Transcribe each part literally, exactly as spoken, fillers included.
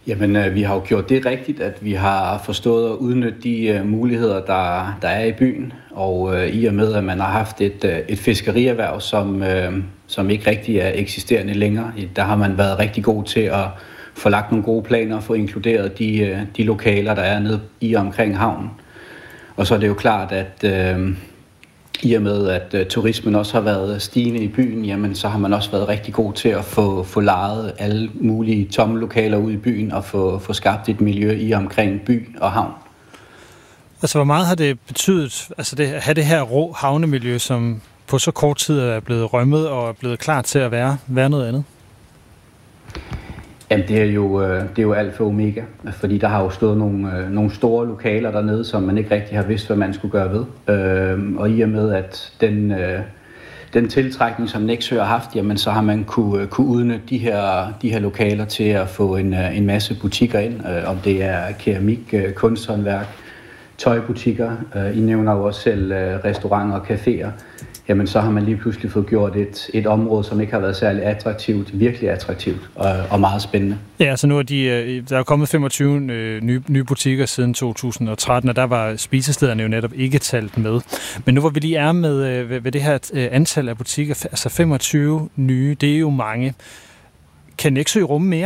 Jamen, øh, vi har jo gjort det rigtigt, at vi har forstået at udnytte de øh, muligheder, der, der er i byen. Og øh, i og med, at man har haft et, øh, et fiskerierhverv, som, øh, som ikke rigtig er eksisterende længere, der har man været rigtig god til at få lagt nogle gode planer og få inkluderet de, øh, de lokaler, der er nede i og omkring havnen. Og så er det jo klart, at øh, i og med, at uh, turismen også har været stigende i byen, jamen så har man også været rigtig god til at få, få lejet alle mulige tomme lokaler ud i byen og få, få skabt et miljø i og omkring by og havn. Altså, hvor meget har det betydet, altså det, at have det her rå havnemiljø, som på så kort tid er blevet rømmet og er blevet klar til at være, være noget andet? Jamen, det er jo, det er jo alfa og omega, fordi der har jo stået nogle, nogle store lokaler dernede, som man ikke rigtig har vidst, hvad man skulle gøre ved. Og i og med, at den, den tiltrækning, som Nexø har haft, jamen, så har man kunne, kunne udnytte de her, de her lokaler til at få en, en masse butikker ind, om det er keramik, kunsthåndværk, tøjbutikker. I nævner jo også selv restauranter og caféer. Jamen så har man lige pludselig fået gjort et, et område, som ikke har været særlig attraktivt, virkelig attraktivt og, og meget spændende. Ja, altså nu er de, der er kommet femogtyve nye, nye butikker siden to tusind og tretten, og der var spisestederne jo netop ikke talt med. Men nu hvor vi lige er med ved, ved det her antal af butikker, altså femogtyve nye, det er jo mange. Kan Nexø rumme mere?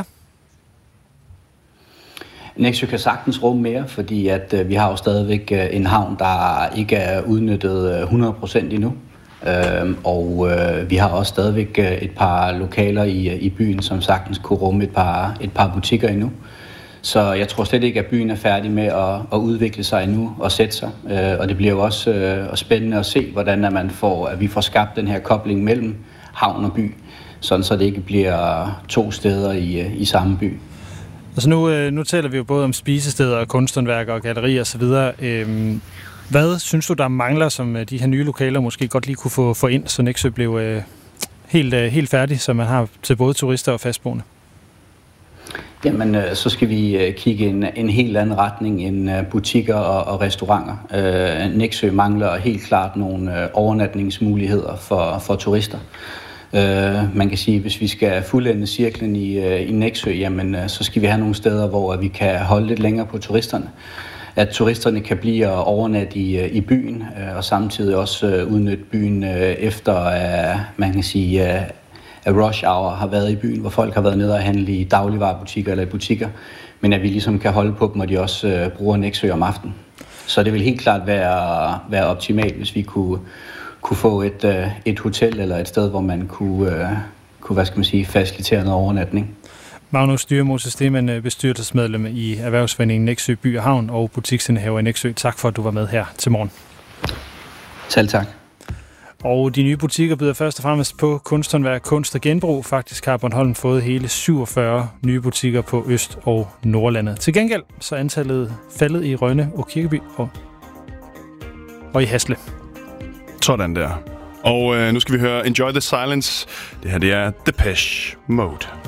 Nexø kan sagtens rumme mere, fordi at, øh, vi har jo stadigvæk øh, en havn, der ikke er udnyttet hundrede procent endnu. Øh, og øh, vi har også stadigvæk øh, et par lokaler i, i byen, som sagtens kunne rumme et par, et par butikker endnu. Så jeg tror slet ikke, at byen er færdig med at, at udvikle sig endnu og sætte sig. Øh, og det bliver jo også øh, spændende at se, hvordan at man får, at vi får skabt den her kobling mellem havn og by, sådan så det ikke bliver to steder i, i samme by. Altså nu, nu taler vi jo både om spisesteder, kunsthåndværk og gallerier osv. Øhm, hvad synes du, der mangler, som de her nye lokaler måske godt lige kunne få, få ind, så Nexø blev øh, helt, øh, helt færdig, så man har til både turister og fastboende? Jamen, øh, så skal vi øh, kigge en, en helt anden retning end øh, butikker og, og restauranter. Øh, Nexø mangler helt klart nogle øh, overnatningsmuligheder for, for turister. Uh, man kan sige, at hvis vi skal fuldende cirklen i, uh, i Nexø, jamen, uh, så skal vi have nogle steder, hvor uh, vi kan holde lidt længere på turisterne. At turisterne kan blive og overnatte i, uh, i byen, uh, og samtidig også uh, udnytte byen uh, efter, uh, man kan sige, uh, at rush hour har været i byen, hvor folk har været nede og handle i dagligvarebutikker eller i butikker, men at vi ligesom kan holde på dem, og de også uh, bruger Nexø om aftenen. Så det vil helt klart være, være optimalt, hvis vi kunne kunne få et, et hotel eller et sted, hvor man kunne, kunne hvad skal man sige, facilitere noget overnatning. Magnus Dyremose Stemann, bestyrelsesmedlem i Erhvervsforeningen Nexø By og Havn og butiksindehaver i Nexø. Tak for, at du var med her til morgen. Selv tak. Og de nye butikker byder først og fremmest på kunsthåndværk, kunst og genbrug. Faktisk har Bornholm fået hele syvogfyrre nye butikker på Øst- og Nordlandet. Til gengæld så er antallet faldet i Rønne og Kirkeby og, og i Hasle. Sådan der. Og øh, nu skal vi høre Enjoy the Silence. Det her, det er Depeche Mode.